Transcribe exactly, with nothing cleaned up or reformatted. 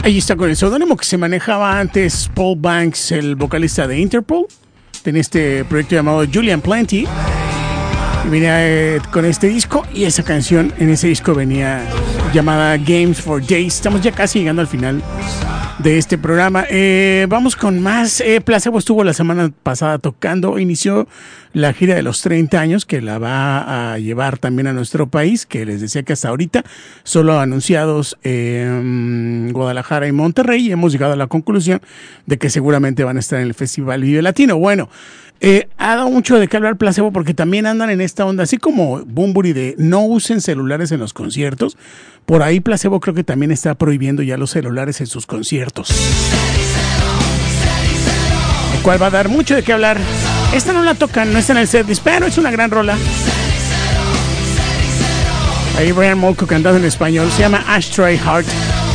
Ahí está con el seudónimo que se manejaba antes Paul Banks, el vocalista de Interpol. Tenía este proyecto llamado Julian Plenty. Y venía eh, con este disco y esa canción en ese disco venía llamada Games for Days. Estamos ya casi llegando al final de este programa. Eh, vamos con más. Eh, Placebo estuvo la semana pasada tocando, inició la gira de los treinta años que la va a llevar también a nuestro país, que les decía que hasta ahorita solo anunciados en Guadalajara y Monterrey, y hemos llegado a la conclusión de que seguramente van a estar en el Festival Vive Latino. Bueno, eh, ha dado mucho de qué hablar Placebo porque también andan en esta onda, así como Bunbury de no usen celulares en los conciertos. Por ahí Placebo creo que también está prohibiendo ya los celulares en sus conciertos, el cual va a dar mucho de qué hablar. Esta no la tocan, no está en el setlist, pero es una gran rola. Ahí Brian Molko cantando en español, se llama Ashtray Heart.